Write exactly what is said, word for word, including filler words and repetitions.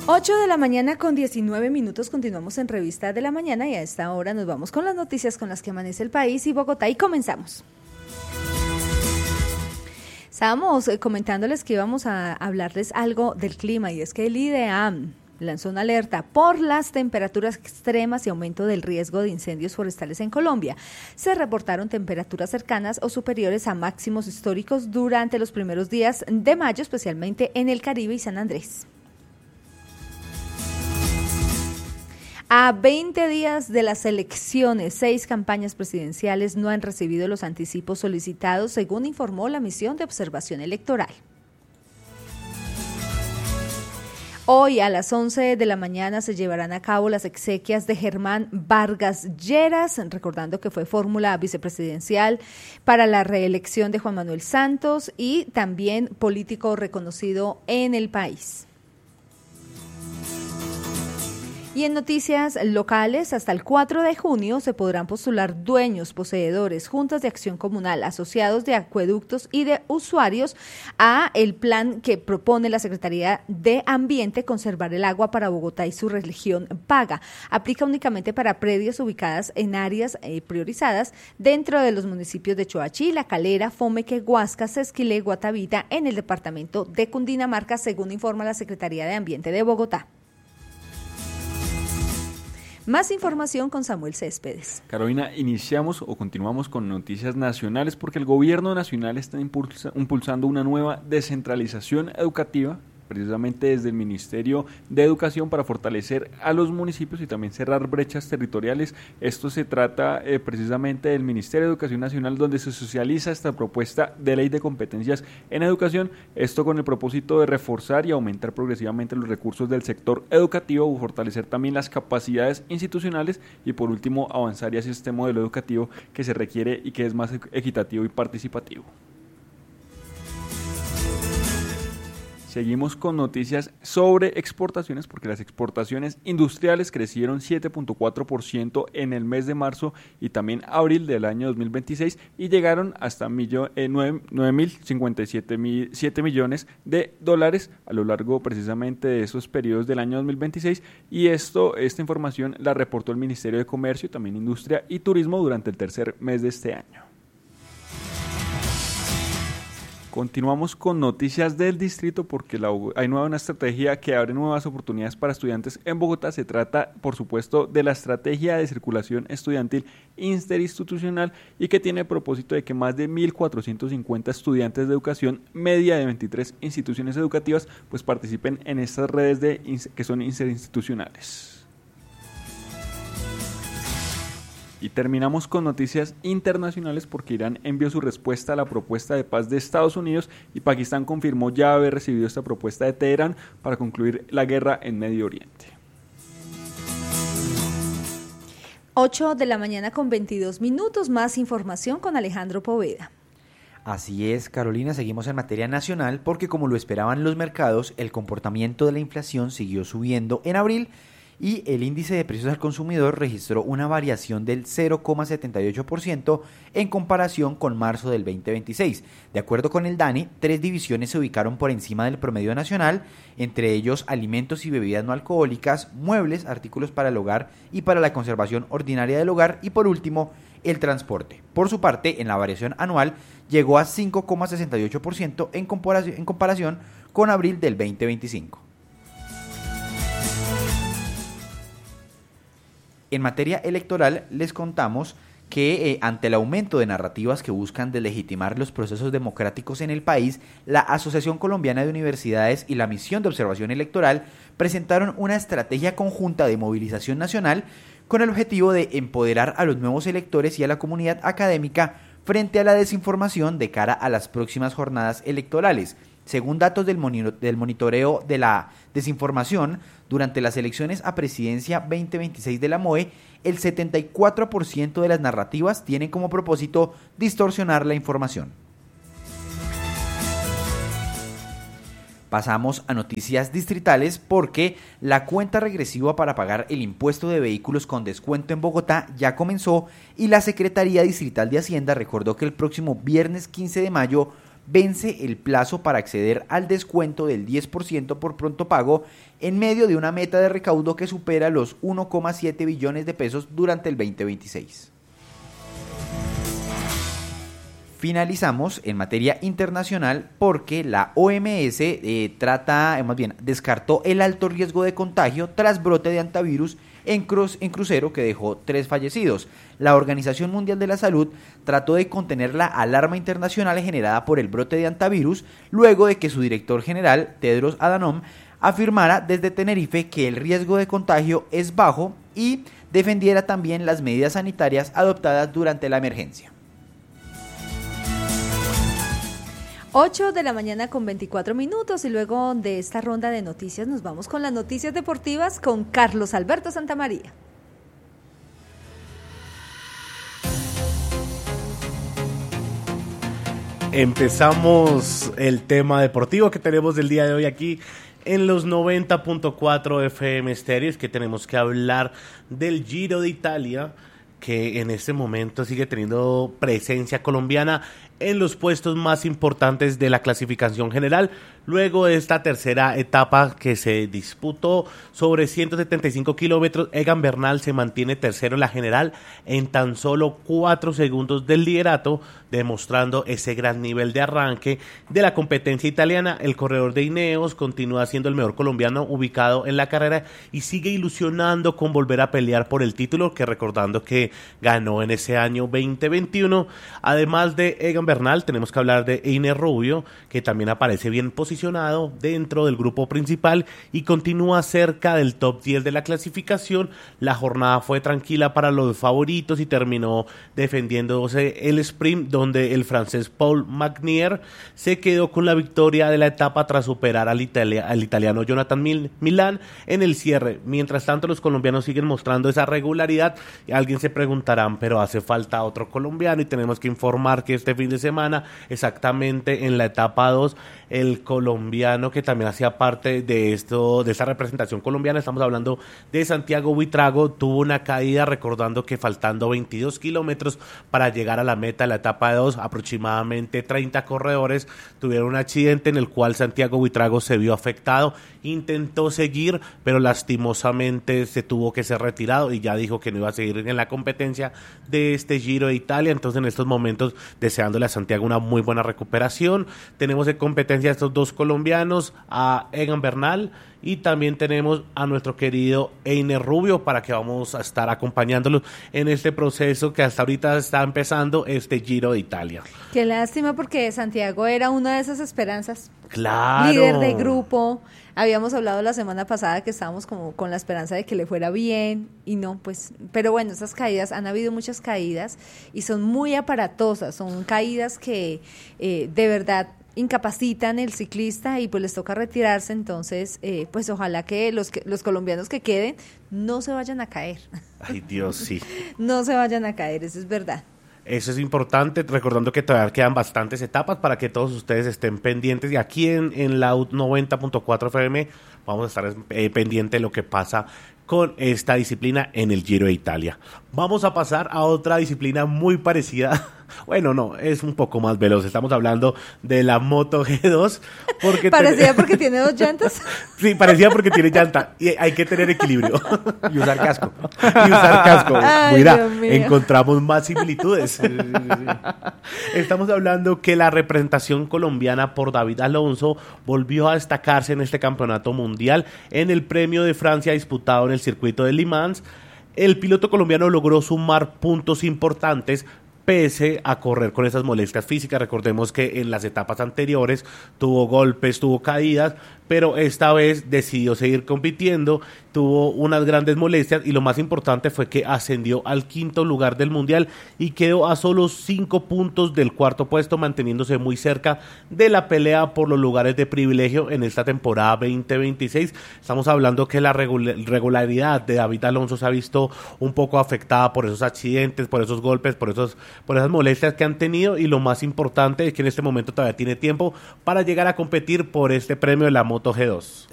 ocho de la mañana con diecinueve minutos, continuamos en Revista de la Mañana y a esta hora nos vamos con las noticias con las que amanece el país y Bogotá y comenzamos. Estábamos eh, comentándoles que íbamos a hablarles algo del clima y es que el IDEAM lanzó una alerta por las temperaturas extremas y aumento del riesgo de incendios forestales en Colombia. Se reportaron temperaturas cercanas o superiores a máximos históricos durante los primeros días de mayo, especialmente en el Caribe y San Andrés. A veinte días de las elecciones, seis campañas presidenciales no han recibido los anticipos solicitados, según informó la misión de observación electoral. Hoy a las once de la mañana se llevarán a cabo las exequias de Germán Vargas Lleras, recordando que fue fórmula vicepresidencial para la reelección de Juan Manuel Santos y también político reconocido en el país. Y en noticias locales, hasta el cuatro de junio se podrán postular dueños, poseedores, juntas de acción comunal, asociados de acueductos y de usuarios a el plan que propone la Secretaría de Ambiente, Conservar el Agua para Bogotá y su región paga. Aplica únicamente para predios ubicadas en áreas eh, priorizadas dentro de los municipios de Choachí, La Calera, Fomeque, Guasca, Sesquilé, Guatavita, en el departamento de Cundinamarca, según informa la Secretaría de Ambiente de Bogotá. Más información con Samuel Céspedes. Carolina, iniciamos o continuamos con noticias nacionales porque el gobierno nacional está impulsa, impulsando una nueva descentralización educativa, precisamente desde el Ministerio de Educación, para fortalecer a los municipios y también cerrar brechas territoriales. Esto se trata eh, precisamente del Ministerio de Educación Nacional, donde se socializa esta propuesta de ley de competencias en educación, esto con el propósito de reforzar y aumentar progresivamente los recursos del sector educativo, fortalecer también las capacidades institucionales y por último avanzar hacia este modelo educativo que se requiere y que es más equitativo y participativo. Seguimos con noticias sobre exportaciones porque las exportaciones industriales crecieron siete punto cuatro por ciento en el mes de marzo y también abril del año dos mil veintiséis y llegaron hasta nueve mil cincuenta y siete millones de dólares a lo largo precisamente de esos periodos del año dos mil veintiséis, y esto, esta información la reportó el Ministerio de Comercio, también Industria y Turismo durante el tercer mes de este año. Continuamos con noticias del distrito porque la, hay nueva una estrategia que abre nuevas oportunidades para estudiantes en Bogotá. Se trata, por supuesto, de la estrategia de circulación estudiantil interinstitucional y que tiene el propósito de que más de mil cuatrocientos cincuenta estudiantes de educación media de veintitrés instituciones educativas pues participen en estas redes de, que son interinstitucionales. Y terminamos con noticias internacionales porque Irán envió su respuesta a la propuesta de paz de Estados Unidos y Pakistán confirmó ya haber recibido esta propuesta de Teherán para concluir la guerra en Medio Oriente. ocho de la mañana con veintidós minutos, más información con Alejandro Poveda. Así es, Carolina, seguimos en materia nacional porque como lo esperaban los mercados, el comportamiento de la inflación siguió subiendo en abril y el índice de precios al consumidor registró una variación del cero coma setenta y ocho por ciento en comparación con marzo del veinte veintiséis. De acuerdo con el DANE, tres divisiones se ubicaron por encima del promedio nacional, entre ellos alimentos y bebidas no alcohólicas, muebles, artículos para el hogar y para la conservación ordinaria del hogar y por último, el transporte. Por su parte, en la variación anual llegó a cinco coma sesenta y ocho por ciento en comparación, en comparación con abril del veinte veinticinco. En materia electoral les contamos que eh, ante el aumento de narrativas que buscan deslegitimar los procesos democráticos en el país, la Asociación Colombiana de Universidades y la Misión de Observación Electoral presentaron una estrategia conjunta de movilización nacional con el objetivo de empoderar a los nuevos electores y a la comunidad académica frente a la desinformación de cara a las próximas jornadas electorales. Según datos del monitoreo de la desinformación, durante las elecciones a presidencia veinte veintiséis de la M O E, el setenta y cuatro por ciento de las narrativas tienen como propósito distorsionar la información. Pasamos a noticias distritales porque la cuenta regresiva para pagar el impuesto de vehículos con descuento en Bogotá ya comenzó y la Secretaría Distrital de Hacienda recordó que el próximo viernes quince de mayo vence el plazo para acceder al descuento del diez por ciento por pronto pago en medio de una meta de recaudo que supera los uno coma siete billones de pesos durante el veinte veintiséis. Finalizamos en materia internacional porque la O M S eh, trata, eh, más bien, descartó el alto riesgo de contagio tras brote de antivirus en, cruz, en crucero que dejó tres fallecidos. La Organización Mundial de la Salud trató de contener la alarma internacional generada por el brote de antivirus luego de que su director general, Tedros Adhanom, afirmara desde Tenerife que el riesgo de contagio es bajo y defendiera también las medidas sanitarias adoptadas durante la emergencia. ocho de la mañana con veinticuatro minutos y luego de esta ronda de noticias nos vamos con las noticias deportivas con Carlos Alberto Santamaría. Empezamos el tema deportivo que tenemos del día de hoy aquí en los noventa punto cuatro F M Stereo, que tenemos que hablar del Giro de Italia, que en este momento sigue teniendo presencia colombiana en los puestos más importantes de la clasificación general, luego de esta tercera etapa que se disputó sobre ciento setenta y cinco kilómetros. Egan Bernal se mantiene tercero en la general en tan solo cuatro segundos del liderato, demostrando ese gran nivel de arranque de la competencia italiana. El corredor de Ineos continúa siendo el mejor colombiano ubicado en la carrera y sigue ilusionando con volver a pelear por el título, que recordando que ganó en ese año veinte veintiuno. Además de Egan Bernal, tenemos que hablar de Einer Rubio, que también aparece bien posicionado dentro del grupo principal y continúa cerca del top diez de la clasificación. La jornada fue tranquila para los favoritos y terminó defendiéndose el sprint, donde el francés Paul Magnier se quedó con la victoria de la etapa tras superar al, italia, al italiano Jonathan Mil, Milán en el cierre. Mientras tanto, los colombianos siguen mostrando esa regularidad y alguien se preguntarán, pero hace falta otro colombiano, y tenemos que informar que este fin de semana, exactamente en la etapa dos, el colombiano que también hacía parte de esto, de esta representación colombiana, estamos hablando de Santiago Buitrago, tuvo una caída, recordando que faltando veintidós kilómetros para llegar a la meta de la etapa dos, aproximadamente treinta corredores tuvieron un accidente en el cual Santiago Buitrago se vio afectado, intentó seguir, pero lastimosamente se tuvo que ser retirado y ya dijo que no iba a seguir en la competencia de este Giro de Italia. Entonces, en estos momentos, deseándole a Santiago una muy buena recuperación. Tenemos en competencia a estos dos colombianos, a Egan Bernal, y también tenemos a nuestro querido Einer Rubio, para que vamos a estar acompañándolos en este proceso que hasta ahorita está empezando este Giro de Italia. Qué lástima, porque Santiago era una de esas esperanzas. Claro. Líder de grupo. Habíamos hablado la semana pasada que estábamos como con la esperanza de que le fuera bien y no, pues, pero bueno, esas caídas, han habido muchas caídas y son muy aparatosas, son caídas que eh, de verdad incapacitan el ciclista y pues les toca retirarse. Entonces eh, pues ojalá que los, que los colombianos que queden no se vayan a caer. Ay, Dios, sí. No se vayan a caer, eso es verdad. Eso es importante, recordando que todavía quedan bastantes etapas para que todos ustedes estén pendientes. Y aquí en, en la noventa punto cuatro F M vamos a estar eh, pendientes de lo que pasa con esta disciplina en el Giro de Italia. Vamos a pasar a otra disciplina muy parecida. Bueno, no, es un poco más veloz. Estamos hablando de la Moto G dos. Porque ¿Parecía te... porque tiene dos llantas? Sí, parecía porque tiene llanta. Y hay que tener equilibrio. Y usar casco. Y usar casco. Ay, Mira, Dios mío. encontramos más similitudes. Sí, sí, sí. Estamos hablando que la representación colombiana por David Alonso volvió a destacarse en este campeonato mundial en el Premio de Francia disputado en el circuito de Le Mans. El piloto colombiano logró sumar puntos importantes pese a correr con esas molestias físicas. Recordemos que en las etapas anteriores tuvo golpes, tuvo caídas, pero esta vez decidió seguir compitiendo, tuvo unas grandes molestias y lo más importante fue que ascendió al quinto lugar del mundial y quedó a solo cinco puntos del cuarto puesto, manteniéndose muy cerca de la pelea por los lugares de privilegio en esta temporada veinte veintiséis. Estamos hablando que la regularidad de David Alonso se ha visto un poco afectada por esos accidentes, por esos golpes, por esos por esas molestias que han tenido, y lo más importante es que en este momento todavía tiene tiempo para llegar a competir por este premio de la Moto G dos.